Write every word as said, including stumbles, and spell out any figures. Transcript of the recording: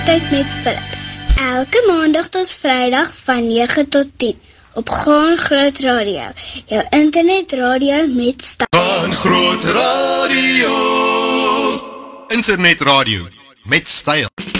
Tyd met Philip. Elke maandag tot vrydag van negen tot tien op Gaan Groot Radio. Jou internetradio met styl. Gaan Groot Radio. Internetradio met styl.